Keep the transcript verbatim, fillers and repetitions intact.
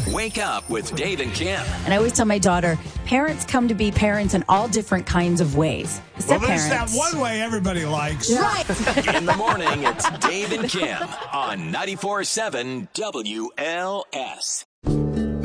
Wake up with Dave and Kim. And I always tell my daughter, parents come to be parents in all different kinds of ways. Well, there's that one way everybody likes. Right. In the morning, it's Dave and Kim on ninety-four point seven W L S.